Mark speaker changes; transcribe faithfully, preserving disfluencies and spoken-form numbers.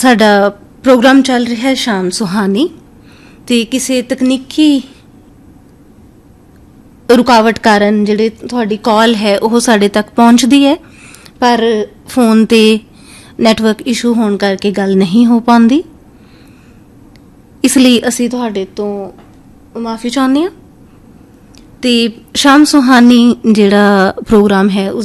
Speaker 1: ਸਾਡਾ ਪ੍ਰੋਗਰਾਮ ਚੱਲ ਰਿਹਾ ਹੈ ਸ਼ਾਮ ਸੁਹਾਨੀ, ਅਤੇ ਕਿਸੇ ਤਕਨੀਕੀ ਰੁਕਾਵਟ ਕਾਰਨ ਜਿਹੜੇ ਤੁਹਾਡੀ ਕਾਲ ਹੈ ਉਹ ਸਾਡੇ ਤੱਕ ਪਹੁੰਚਦੀ ਹੈ, ਪਰ ਫੋਨ 'ਤੇ ਨੈਟਵਰਕ ਇਸ਼ੂ ਹੋਣ ਕਰਕੇ ਗੱਲ ਨਹੀਂ ਹੋ ਪਾਉਂਦੀ। ਇਸ ਲਈ ਅਸੀਂ ਤੁਹਾਡੇ ਤੋਂ ਮਾਫੀ ਚਾਹੁੰਦੇ ਹਾਂ। ਅਤੇ ਸ਼ਾਮ ਸੁਹਾਨੀ ਜਿਹੜਾ ਪ੍ਰੋਗਰਾਮ ਹੈ ਉਸ